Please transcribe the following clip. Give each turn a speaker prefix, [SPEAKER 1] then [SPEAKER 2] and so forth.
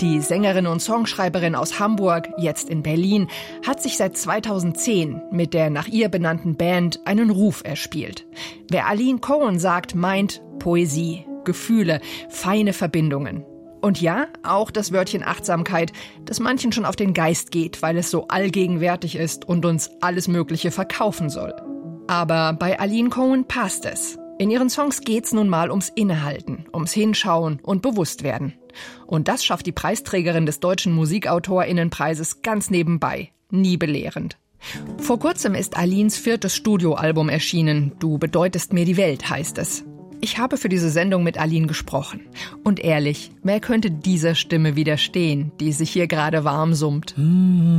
[SPEAKER 1] Die Sängerin und Songschreiberin aus Hamburg, jetzt in Berlin, hat sich seit 2010 mit der nach ihr benannten Band einen Ruf erspielt. Wer Aline Cohen sagt, meint Poesie, Gefühle, feine Verbindungen. Und ja, auch das Wörtchen Achtsamkeit, das manchen schon auf den Geist geht, weil es so allgegenwärtig ist und uns alles Mögliche verkaufen soll. Aber bei Aline Cohen passt es. In ihren Songs geht's nun mal ums Innehalten, ums Hinschauen und Bewusstwerden. Und das schafft die Preisträgerin des Deutschen MusikautorInnenpreises ganz nebenbei, nie belehrend. Vor kurzem ist Alines 4. Studioalbum erschienen. Du bedeutest mir die Welt, heißt es. Ich habe für diese Sendung mit Aline gesprochen. Und ehrlich, wer könnte dieser Stimme widerstehen, die sich hier gerade warm summt?